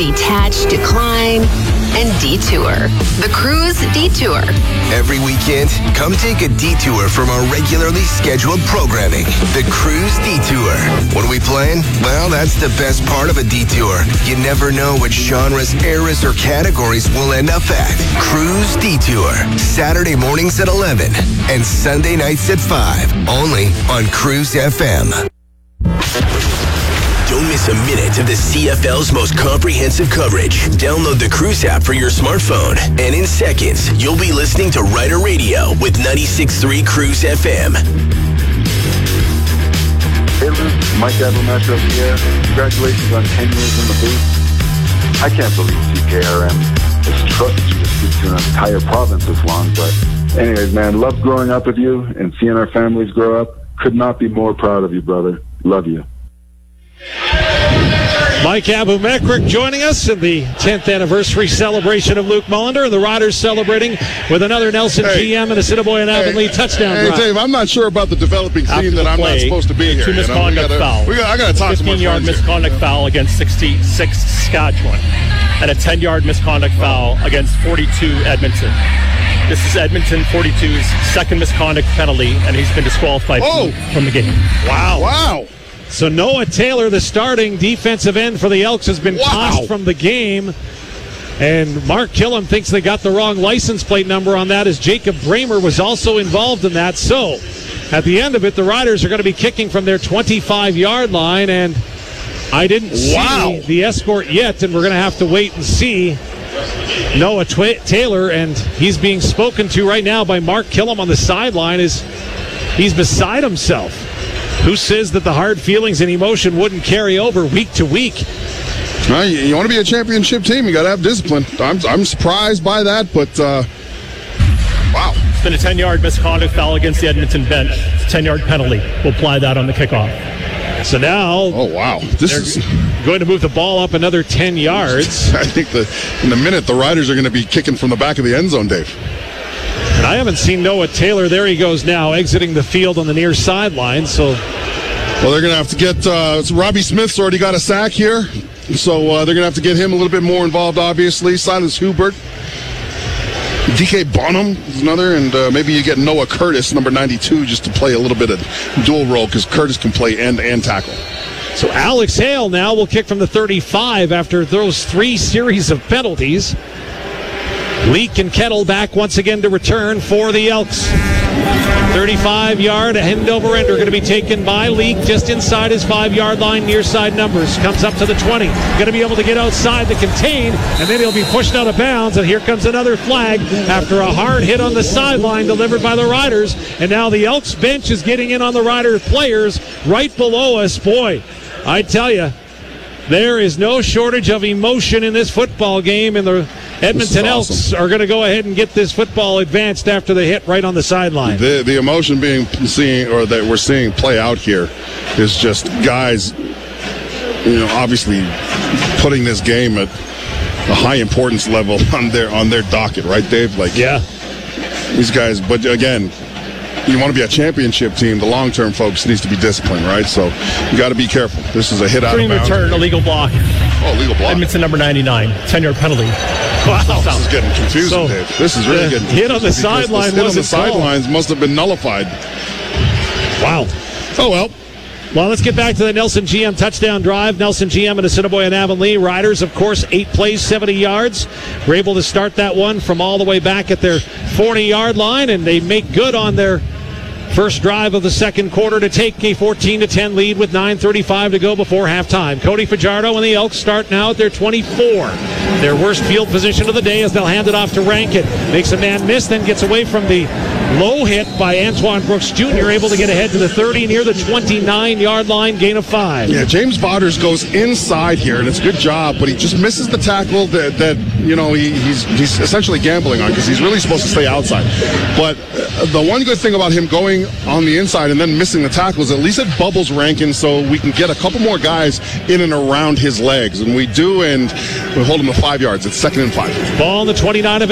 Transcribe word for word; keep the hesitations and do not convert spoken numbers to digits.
Detach, decline, and detour. The Cruise Detour. Every weekend, come take a detour from our regularly scheduled programming. The Cruise Detour. What are we playing? Well, that's the best part of a detour. You never know which genres, eras, or categories we'll end up at. Cruise Detour. Saturday mornings at eleven and Sunday nights at five. Only on Cruise F M. Don't miss a minute of the C F L's most comprehensive coverage. Download the Cruise app for your smartphone, and in seconds, you'll be listening to Rider Radio with ninety-six point three Cruise F M. Hey Luke, Mike Abelmaster here. Congratulations on ten years in the booth. I can't believe C K R M has trusted you to speak to an entire province this long, but anyways, man, love growing up with you and seeing our families grow up. Could not be more proud of you, brother. Love you. Mike Abumecric joining us in the tenth anniversary celebration of Luke Mullender, and the Riders celebrating with another Nelson hey, G M and Assiniboia and Avonlea hey, touchdown hey, drive. Dave, I'm not sure about the developing scene that I'm play, not supposed to be here. Two misconduct you know? fouls. We gotta, I got to talk to my fifteen-yard misconduct here. foul against sixty-six Saskatchewan, and a ten-yard misconduct foul against forty-two Edmonton. This is Edmonton forty-two's second misconduct penalty, and he's been disqualified oh. from the game. Wow. Wow. So Noah Taylor, the starting defensive end for the Elks, has been wow. tossed from the game. And Mark Killam thinks they got the wrong license plate number on that, as Jacob Bramer was also involved in that. So at the end of it, the Riders are going to be kicking from their twenty-five-yard line. And I didn't see wow. the escort yet, and we're going to have to wait and see Noah Twa- Taylor. And he's being spoken to right now by Mark Killam on the sideline. Is he's beside himself. Who says that the hard feelings and emotion wouldn't carry over week to week? Well, you, you want to be a championship team, you got to have discipline. I'm, I'm surprised by that, but uh, wow. It's been a ten-yard misconduct foul against the Edmonton bench. It's a ten-yard penalty. We'll apply that on the kickoff. So now, oh wow, this is going to move the ball up another ten yards. I think that in a minute the Riders are going to be kicking from the back of the end zone, Dave. And I haven't seen Noah Taylor. There he goes now, exiting the field on the near sideline. So, well, they're going to have to get uh, so Robbie Smith's already got a sack here, so uh, they're going to have to get him a little bit more involved. Obviously, Silas Hubert, D K Bonham is another, and uh, maybe you get Noah Curtis, number ninety-two, just to play a little bit of dual role, because Curtis can play end and tackle. So Alex Hale now will kick from the thirty-five after those three series of penalties. Leak and Kettle back once again to return for the Elks. thirty-five-yard end over end are going to be taken by Leak just inside his five-yard line, near side numbers. Comes up to the twenty. Going to be able to get outside the contain, and then he'll be pushed out of bounds. And here comes another flag after a hard hit on the sideline delivered by the Riders. And now the Elks bench is getting in on the Riders players right below us. Boy, I tell you, there is no shortage of emotion in this football game, and the Edmonton Elks awesome. are going to go ahead and get this football advanced after the hit right on the sideline. The the emotion being seen, or that we're seeing play out here, is just guys, you know, obviously putting this game at a high importance level on their on their docket, right, Dave? Like, yeah, these guys. But again, you want to be a championship team, the long-term focus needs to be discipline, right? So you got to be careful. This is a hit out Green of bounds. return, illegal block. Oh, illegal block. Edmonton number ninety-nine, ten-yard penalty. Wow. This is getting confusing, so, Dave. This is really the getting hit on the sideline. Hit on the sidelines must have been nullified. Wow. Oh, well. Well, let's get back to the Nelson G M touchdown drive. Nelson G M and Assiniboia and Avonlea Riders, of course, eight plays, seventy yards. We're able to start that one from all the way back at their forty-yard line, and they make good on their first drive of the second quarter to take a fourteen to ten lead with nine thirty-five to go before halftime. Cody Fajardo and the Elks start now at their twenty-four. Their worst field position of the day as they'll hand it off to Rankin. Makes a man miss, then gets away from the low hit by Antoine Brooks Junior Able to get ahead to the thirty near the twenty-nine-yard line, gain of five. Yeah, James Vaughters goes inside here, and it's a good job, but he just misses the tackle that, that you know, he, he's he's essentially gambling on, because he's really supposed to stay outside. But uh, the one good thing about him going on the inside and then missing the tackle is at least it bubbles Rankin, so we can get a couple more guys in and around his legs, and we do, and we hold him to five yards. It's second and five. Ball on the twenty-nine of